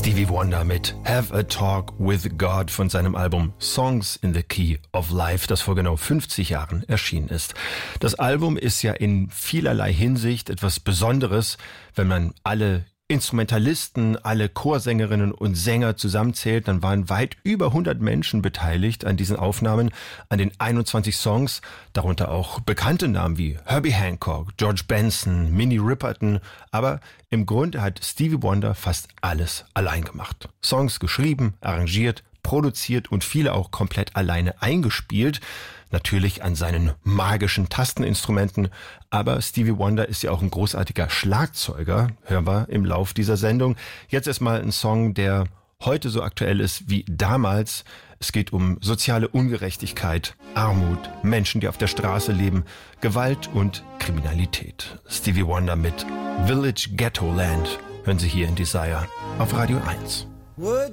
Stevie Wonder mit Have a Talk with God von seinem Album Songs in the Key of Life, das vor genau 50 Jahren erschienen ist. Das Album ist ja in vielerlei Hinsicht etwas Besonderes, wenn man alle Instrumentalisten, alle Chorsängerinnen und Sänger zusammenzählt, dann waren weit über 100 Menschen beteiligt an diesen Aufnahmen, an den 21 Songs, darunter auch bekannte Namen wie Herbie Hancock, George Benson, Minnie Riperton, aber im Grunde hat Stevie Wonder fast alles allein gemacht. Songs geschrieben, arrangiert, produziert und viele auch komplett alleine eingespielt. Natürlich an seinen magischen Tasteninstrumenten, aber Stevie Wonder ist ja auch ein großartiger Schlagzeuger, hören wir im Lauf dieser Sendung. Jetzt erstmal ein Song, der heute so aktuell ist wie damals. Es geht um soziale Ungerechtigkeit, Armut, Menschen, die auf der Straße leben, Gewalt und Kriminalität. Stevie Wonder mit Village Ghetto Land hören Sie hier in Desire auf Radio 1.